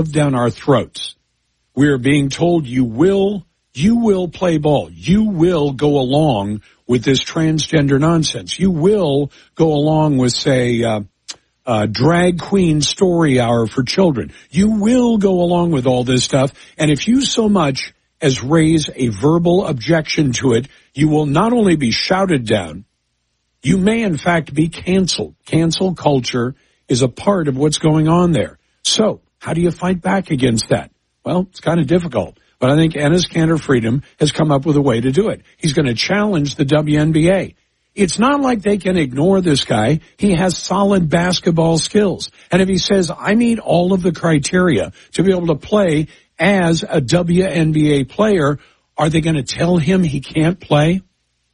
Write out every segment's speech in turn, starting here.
down our throats. We are being told you will play ball. You will go along with this transgender nonsense. You will go along with, say, drag queen story hour for children. You will go along with all this stuff. And if you so much as raise a verbal objection to it, you will not only be shouted down, you may in fact be canceled. Cancel culture is a part of what's going on there. So how do you fight back against that? Well, it's kind of difficult. But I think Enes Kanter Freedom has come up with a way to do it. He's going to challenge the WNBA. It's not like they can ignore this guy. He has solid basketball skills. And if he says, I meet all of the criteria to be able to play as a WNBA player, are they going to tell him he can't play?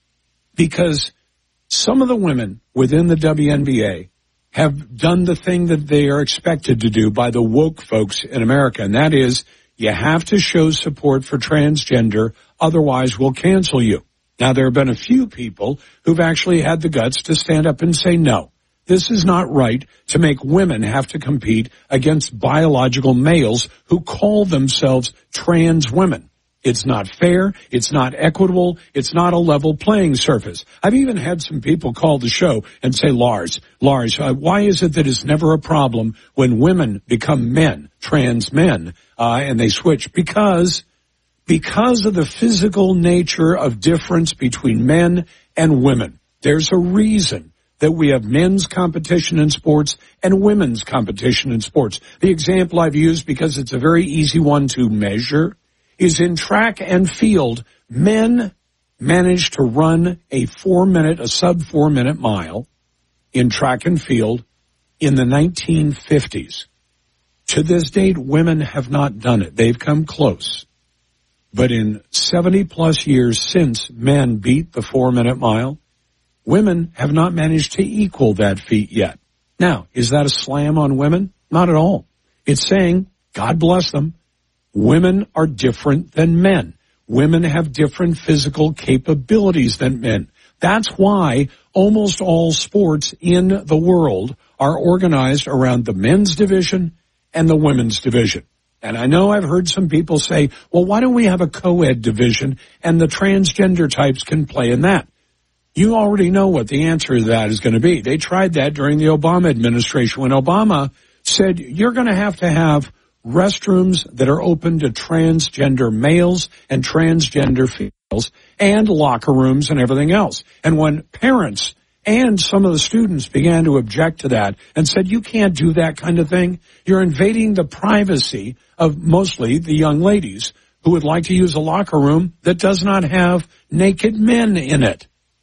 Because some of the women within the WNBA have done the thing that they are expected to do by the woke folks in America, and that is you have to show support for transgender, otherwise we'll cancel you. Now, there have been a few people who've actually had the guts to stand up and say, no, this is not right to make women have to compete against biological males who call themselves trans women. It's not fair. It's not equitable. It's not a level playing surface. I've even had some people call the show and say, Lars, why is it that it's never a problem when women become men, trans men, and they switch? Because of the physical nature of difference between men and women. There's a reason that we have men's competition in sports and women's competition in sports. The example I've used, because it's a very easy one to measure, is in track and field. Men managed to run a sub 4 minute mile in track and field in the 1950s. To this date, women have not done it. They've come close. But in 70 plus years since men beat the 4 minute mile, women have not managed to equal that feat yet. Now, is that a slam on women? Not at all. It's saying, God bless them. Women are different than men. Women have different physical capabilities than men. That's why almost all sports in the world are organized around the men's division and the women's division. And I know I've heard some people say, well, why don't we have a co-ed division and the transgender types can play in that? You already know what the answer to that is going to be. They tried that during the Obama administration when Obama said you're going to have restrooms that are open to transgender males and transgender females and locker rooms and everything else. And when parents and some of the students began to object to that and said, you can't do that kind of thing, you're invading the privacy of mostly the young ladies who would like to use a locker room that does not have naked men in it.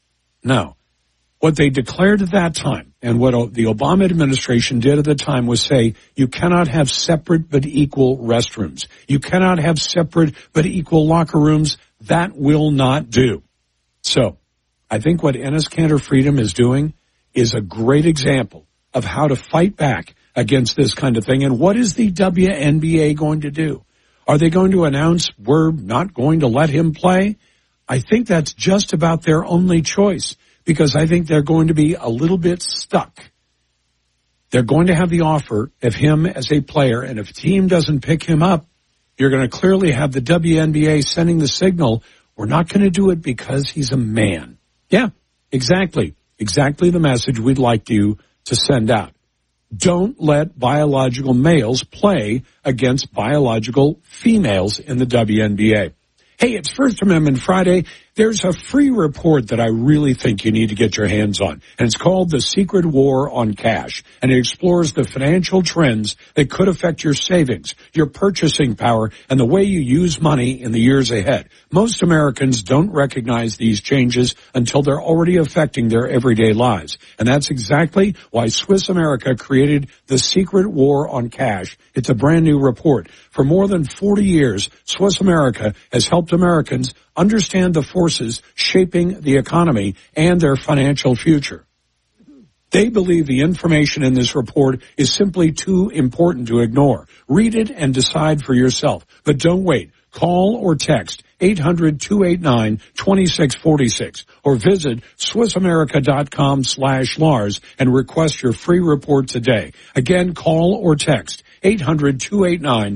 No. What they declared at that time and what the Obama administration did at the time was say, you cannot have separate but equal restrooms. You cannot have separate but equal locker rooms. That will not do. So I think what Enes Kanter Freedom is doing is a great example of how to fight back against this kind of thing. And what is the WNBA going to do? Are they going to announce we're not going to let him play? I think that's just about their only choice, because I think they're going to be a little bit stuck. They're going to have the offer of him as a player, and if a team doesn't pick him up, you're going to clearly have the WNBA sending the signal, we're not going to do it because he's a man. Yeah, exactly. Exactly the message we'd like you to send out. Don't let biological males play against biological females in the WNBA. Hey, it's First Amendment Friday. There's a free report that I really think you need to get your hands on, and it's called The Secret War on Cash, and it explores the financial trends that could affect your savings, your purchasing power, and the way you use money in the years ahead. Most Americans don't recognize these changes until they're already affecting their everyday lives, and that's exactly why Swiss America created The Secret War on Cash. It's a brand new report. For more than 40 years, Swiss America has helped Americans understand the forces shaping the economy and their financial future. They believe the information in this report is simply too important to ignore. Read it and decide for yourself. But don't wait. Call or text 800-289-2646 or visit SwissAmerica.com/Lars and request your free report today. Again, call or text 800-289